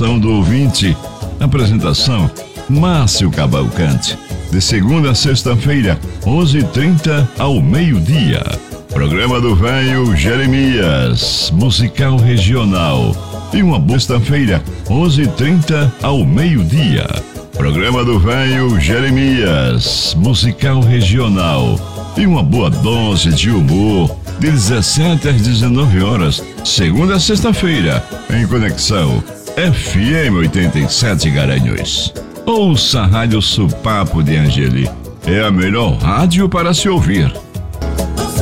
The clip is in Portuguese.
participação do ouvinte. Apresentação: Márcio Cavalcante. De segunda a sexta-feira, 11h30 ao meio-dia. Programa do Velho Jeremias, musical regional. E uma boa sexta-feira, 11h30 ao meio-dia. Programa do Velho Jeremias, musical regional. E uma boa dose de humor, de 17 às 19 horas, segunda a sexta-feira, em conexão FM 87 Garanhuns. Ouça a Rádio Supapo de Angeli. É a melhor rádio para se ouvir.